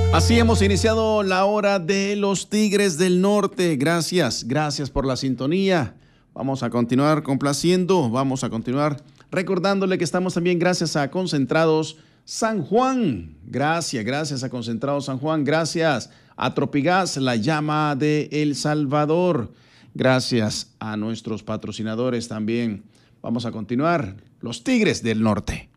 Así hemos iniciado la hora de los Tigres del Norte. Gracias por la sintonía. Vamos a continuar complaciendo, vamos a continuar recordándole que estamos también gracias a Concentrados San Juan. Gracias a Concentrados San Juan. Gracias a Tropigas, la llama de El Salvador. Gracias a nuestros patrocinadores también. Vamos a continuar. Los Tigres del Norte.